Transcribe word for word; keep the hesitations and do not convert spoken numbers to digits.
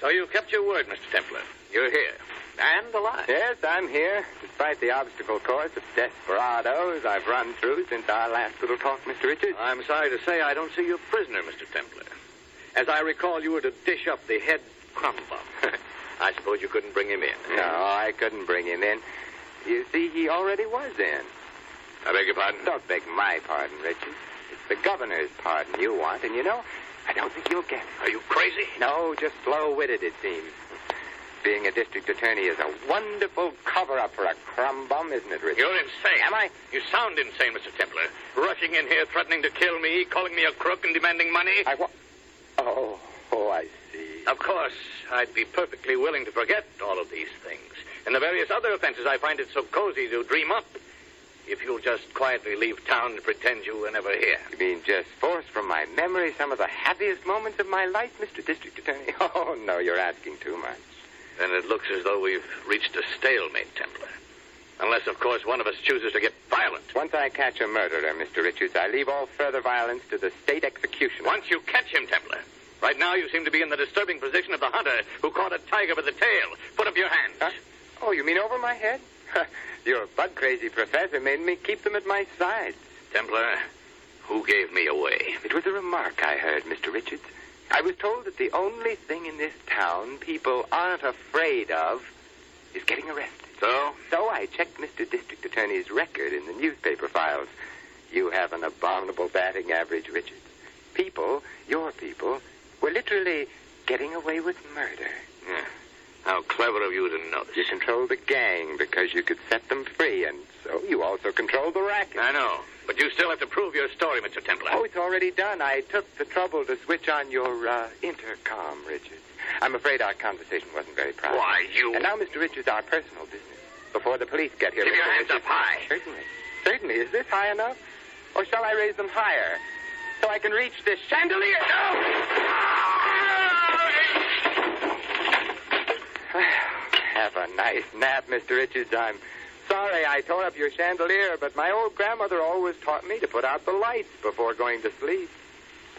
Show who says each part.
Speaker 1: So you kept your word, Mister Templar. You're here. And alive.
Speaker 2: Yes, I'm here, despite the obstacle course of desperados I've run through since our last little talk, Mister Richards.
Speaker 1: I'm sorry to say I don't see you prisoner, Mister Templar. As I recall, you were to dish up the head crumb bum. I suppose you couldn't bring him in.
Speaker 2: No, I couldn't bring him in. You see, he already was in.
Speaker 1: I beg your pardon?
Speaker 2: Don't beg my pardon, Richards. It's the governor's pardon you want, and you know, I don't think you'll get it.
Speaker 1: Are you crazy?
Speaker 2: No, just slow-witted, it seems. Being a district attorney is a wonderful cover-up for a crumb bum, isn't it, Richard?
Speaker 1: You're insane.
Speaker 2: Am I?
Speaker 1: You sound insane, Mister Templar. Rushing in here, threatening to kill me, calling me a crook, and demanding money.
Speaker 2: I wa- Oh, oh, I see.
Speaker 1: Of course, I'd be perfectly willing to forget all of these things. And the various other offenses I find it so cozy to dream up. If you'll just quietly leave town and pretend you were never here.
Speaker 2: You mean just force from my memory some of the happiest moments of my life, Mister District Attorney? Oh, no, you're asking too much.
Speaker 1: Then it looks as though we've reached a stalemate, Templar. Unless, of course, one of us chooses to get violent.
Speaker 2: Once I catch a murderer, Mister Richards, I leave all further violence to the state executioner.
Speaker 1: Once you catch him, Templar. Right now you seem to be in the disturbing position of the hunter who caught a tiger by the tail. Put up your hands.
Speaker 2: Huh? Oh, you mean over my head? Your bug-crazy professor made me keep them at my sides.
Speaker 1: Templar, who gave me away?
Speaker 2: It was a remark I heard, Mister Richards. I was told that the only thing in this town people aren't afraid of is getting arrested.
Speaker 1: So?
Speaker 2: So I checked Mister District Attorney's record in the newspaper files. You have an abominable batting average, Richards. People, your people, were literally getting away with murder.
Speaker 1: Yeah. How clever of you to notice.
Speaker 2: You controlled the gang because you could set them free, and so you also controlled the racket.
Speaker 1: I know, but you still have to prove your story, Mister Templar.
Speaker 2: Oh, it's already done. I took the trouble to switch on your uh, intercom, Richards. I'm afraid our conversation wasn't very private.
Speaker 1: Why, you...
Speaker 2: And now, Mister Richards, our personal business. Before the police get here...
Speaker 1: Keep
Speaker 2: Mister
Speaker 1: your hands
Speaker 2: Richards,
Speaker 1: up high.
Speaker 2: Certainly. Certainly. Is this high enough? Or shall I raise them higher so I can reach this chandelier? No! Have a nice nap, Mister Richards. I'm sorry I tore up your chandelier, but my old grandmother always taught me to put out the lights before going to sleep.